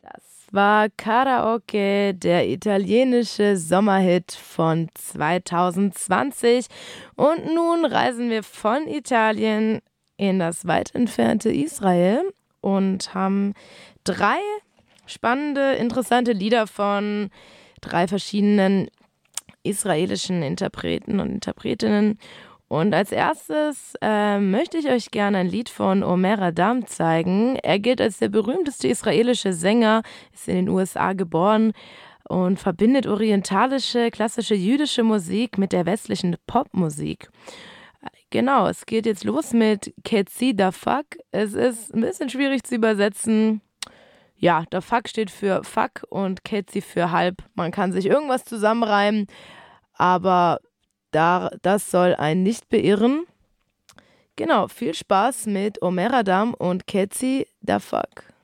Das war Karaoke, der italienische Sommerhit von 2020. Und nun reisen wir von Italien in das weit entfernte Israel und haben drei spannende, interessante Lieder von drei verschiedenen israelischen Interpreten und Interpretinnen. Und als erstes möchte ich euch gerne ein Lied von Omer Adam zeigen. Er gilt als der berühmteste israelische Sänger, ist in den USA geboren und verbindet orientalische, klassische jüdische Musik mit der westlichen Popmusik. Genau, es geht jetzt los mit Ketzi Dafak. Es ist ein bisschen schwierig zu übersetzen. Ja, Dafak steht für Fuck und Ketzi für halb. Man kann sich irgendwas zusammenreimen, aber das soll einen nicht beirren. Genau, viel Spaß mit Omer Adam und Ketzi Dafak.